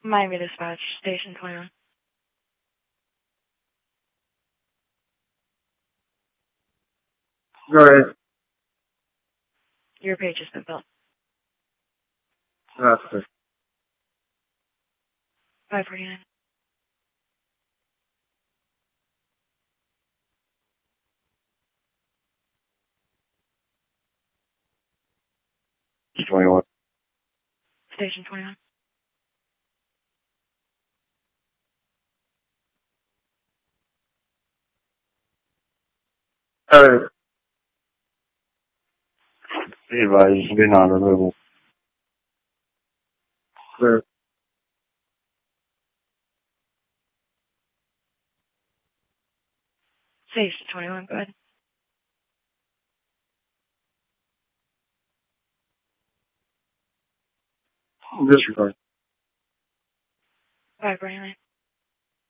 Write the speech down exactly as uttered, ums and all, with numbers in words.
Miami Dispatch, Station twenty-one. Go ahead. Your page has been built. That's good. five forty-nine. twenty-one. Station twenty-one. Hey. Be advised, been on removal. Clear. Station twenty-one, go ahead. Disregard. five forty-nine.